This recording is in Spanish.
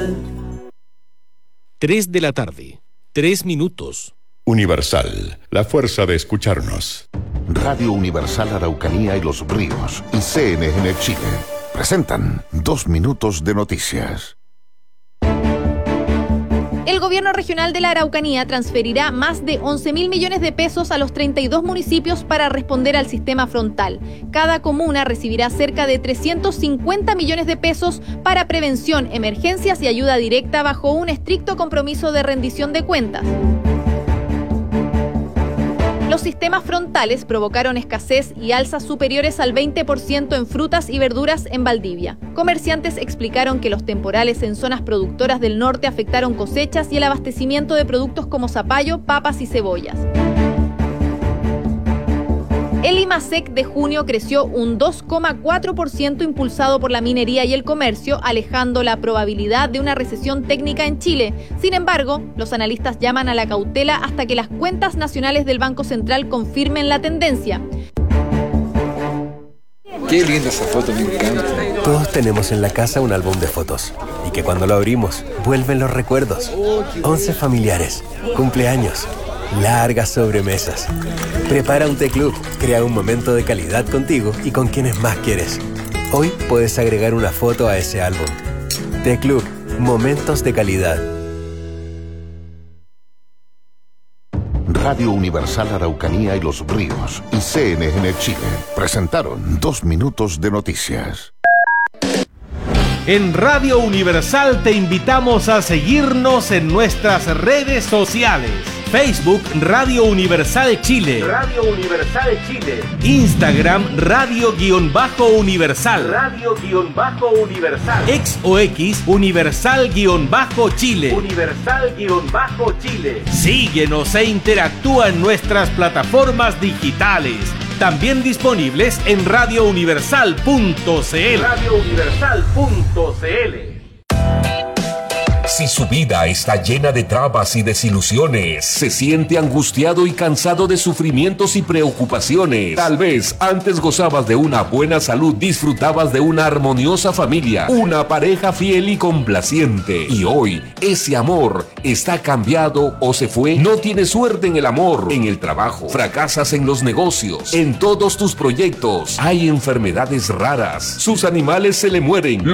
3 de la tarde, 3 minutos. Universal, la fuerza de escucharnos. Radio Universal Araucanía y Los Ríos y CNN Chile presentan 2 minutos de noticias. El gobierno regional de la Araucanía transferirá más de 11.000 millones de pesos a los 32 municipios para responder al sistema frontal. Cada comuna recibirá cerca de 350 millones de pesos para prevención, emergencias y ayuda directa bajo un estricto compromiso de rendición de cuentas. Los sistemas frontales provocaron escasez y alzas superiores al 20% en frutas y verduras en Valdivia. Comerciantes explicaron que los temporales en zonas productoras del norte afectaron cosechas y el abastecimiento de productos como zapallo, papas y cebollas. El IMASEC de junio creció un 2,4% impulsado por la minería y el comercio, alejando la probabilidad de una recesión técnica en Chile. Sin embargo, los analistas llaman a la cautela hasta que las cuentas nacionales del Banco Central confirmen la tendencia. Qué linda esa foto, me encanta. Todos tenemos en la casa un álbum de fotos y que cuando lo abrimos vuelven los recuerdos. 11 familiares, cumpleaños, largas sobremesas. Prepara un T-Club, crea un momento de calidad contigo y con quienes más quieres. Hoy puedes agregar una foto a ese álbum. T-Club, momentos de calidad. Radio Universal Araucanía y Los Ríos y CNN Chile presentaron 2 minutos de noticias. En Radio Universal te invitamos a seguirnos en nuestras redes sociales. Facebook Radio Universal Chile. Radio Universal Chile. Instagram Radio-Universal. Radio-Universal. Ex o X Universal-Chile. Universal-Chile. Síguenos e interactúa en nuestras plataformas digitales. También disponibles en radiouniversal.cl. radiouniversal.cl. Si su vida está llena de trabas y desilusiones, se siente angustiado y cansado de sufrimientos y preocupaciones. Tal vez antes gozabas de una buena salud, disfrutabas de una armoniosa familia, una pareja fiel y complaciente. Y hoy, ese amor está cambiado o se fue. No tienes suerte en el amor, en el trabajo, fracasas en los negocios, en todos tus proyectos. Hay enfermedades raras, sus animales se le mueren.